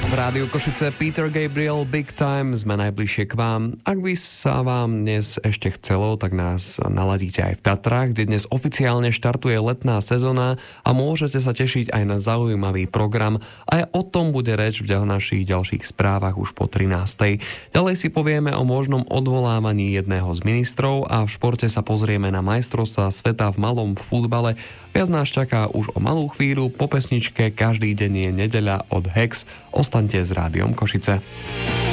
Rádio Košice, Peter Gabriel, Big Time, sme najbližšie k vám. Ak by sa vám dnes ešte chcelo, tak nás naladíte aj v Tatrách, kde dnes oficiálne štartuje letná sezóna a môžete sa tešiť aj na zaujímavý program. Aj o tom bude reč v našich ďalších správach už po 13. Ďalej si povieme o možnom odvolávaní jedného z ministrov a v športe sa pozrieme na majstrovstvá sveta v malom futbale. Viac nás čaká už o malú chvíľu, po pesničke Každý deň je nedeľa od Hex. Ostaňte s Rádiom Košice.